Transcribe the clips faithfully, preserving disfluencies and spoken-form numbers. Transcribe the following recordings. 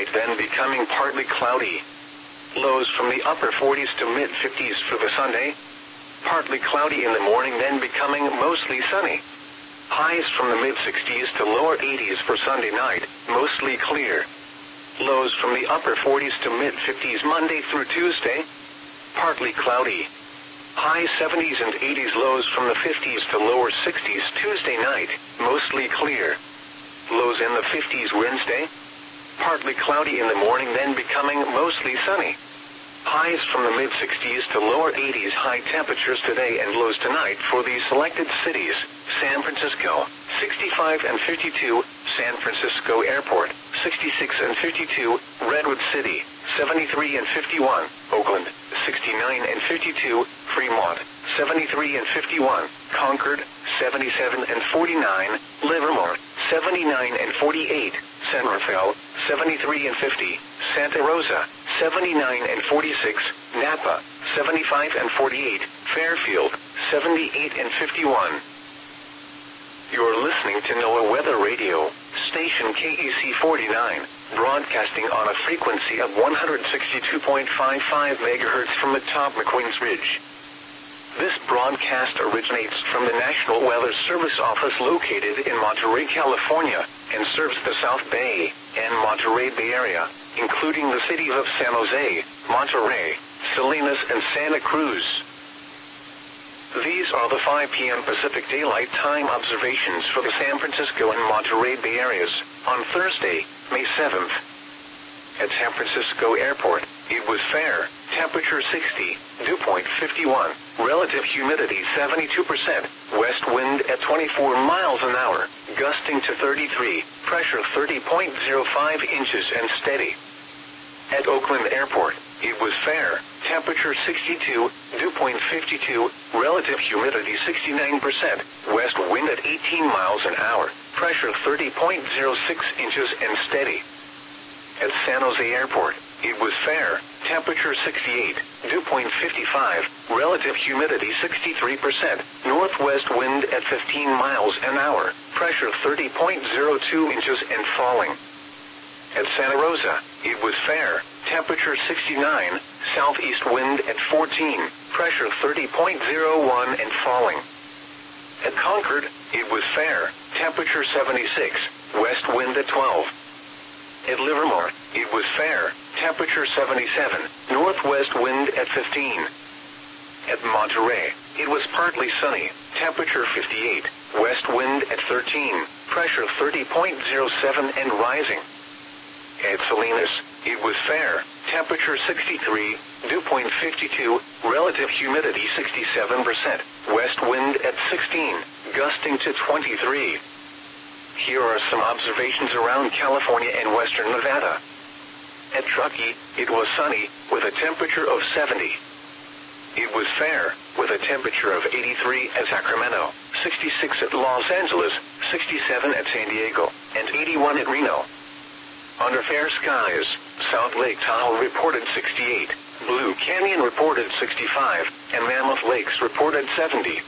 midnight, then becoming partly cloudy. Lows from the upper forties to mid fifties for the Sunday. Partly cloudy in the morning, then becoming mostly sunny. Highs from the mid sixties to lower eighties for Sunday night, mostly clear. Lows from the upper forties to mid fifties Monday through Tuesday. Partly cloudy. High seventies and eighties, lows from the fifties to lower sixties Tuesday night, mostly clear. Lows in the fifties Wednesday. Partly cloudy in the morning, then becoming mostly sunny. Highs from the mid sixties to lower eighties, high temperatures today and lows tonight for these selected cities: San Francisco, sixty-five and fifty-two, San Francisco Airport, sixty-six and fifty-two, Redwood City, seventy-three and fifty-one, Oakland, sixty-nine and fifty-two, Fremont, seventy-three and fifty-one, Concord, seventy-seven and forty-nine, Livermore, seventy-nine and forty-eight, San Rafael, seventy-three and fifty, Santa Rosa, seventy-nine and forty-six, Napa, seventy-five and forty-eight, Fairfield, seventy-eight and fifty-one. You're listening to NOAA Weather Radio, station K E C forty-nine, broadcasting on a frequency of one hundred sixty-two point five five megahertz from atop McQueen's Ridge. This broadcast originates from the National Weather Service office located in Monterey, California, and serves the South Bay and Monterey Bay Area, including the cities of San Jose, Monterey, Salinas, and Santa Cruz. These are the five p m Pacific Daylight Time observations for the San Francisco and Monterey Bay areas on Thursday, May seventh. At San Francisco Airport, it was fair, temperature sixty, dew point fifty-one, relative humidity seventy-two percent, west wind at twenty-four miles an hour, gusting to thirty-three, pressure thirty point zero five inches and steady. At Oakland Airport, it was fair, temperature sixty-two, dew point fifty-two, relative humidity sixty-nine percent, west wind at eighteen miles an hour, pressure thirty point zero six inches and steady. At San Jose Airport, it was fair, temperature sixty-eight, dew point fifty-five, relative humidity sixty-three percent, northwest wind at fifteen miles an hour, pressure thirty point zero two inches and falling. At Santa Rosa, it was fair, temperature sixty-nine, southeast wind at fourteen, pressure thirty point zero one and falling. At Concord, it was fair, temperature seventy-six, west wind at twelve. At Livermore, it was fair, temperature seventy-seven, northwest wind at fifteen. At Monterey, it was partly sunny, temperature fifty-eight, west wind at thirteen, pressure thirty point zero seven and rising. At Salinas, it was fair, temperature sixty-three, dew point fifty-two, relative humidity sixty-seven percent, west wind at sixteen, gusting to twenty-three. Here are some observations around California and western Nevada. At Truckee, it was sunny, with a temperature of seventy. It was fair, with a temperature of eighty-three at Sacramento, sixty-six at Los Angeles, sixty-seven at San Diego, and eighty-one at Reno. Under fair skies, South Lake Tahoe reported sixty-eight, Blue Canyon reported sixty-five, and Mammoth Lakes reported seventy.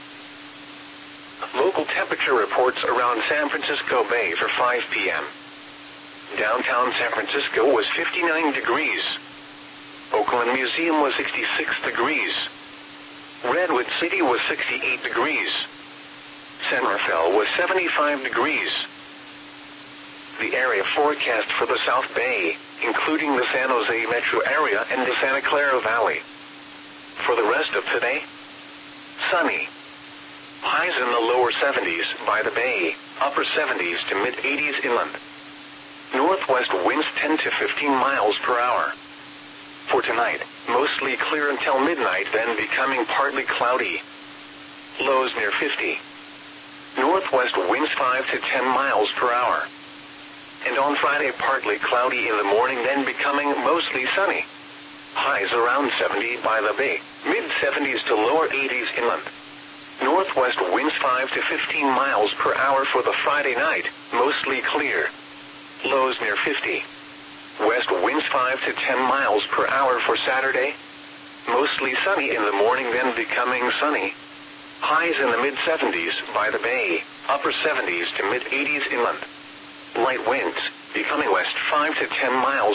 Local temperature reports around San Francisco Bay for five p m Downtown San Francisco was fifty-nine degrees. Oakland Museum was sixty-six degrees. Redwood City was sixty-eight degrees. San Rafael was seventy-five degrees. The area forecast for the South Bay, including the San Jose metro area and the Santa Clara Valley. For the rest of today, sunny. Highs in the lower seventies by the Bay, upper seventies to mid eighties inland. Northwest winds ten to fifteen miles per hour. For tonight, mostly clear until midnight, then becoming partly cloudy. Lows near fifty. Northwest winds five to ten miles per hour. And on Friday, partly cloudy in the morning, then becoming mostly sunny. Highs around seventy by the Bay, mid seventies to lower eighties inland. Northwest winds five to fifteen miles per hour for the Friday night, mostly clear. Lows near fifty. West winds five to ten miles per hour for Saturday. Mostly sunny in the morning, then becoming sunny. Highs in the mid seventies by the Bay, upper seventies to mid eighties inland. Light winds, becoming west five to ten miles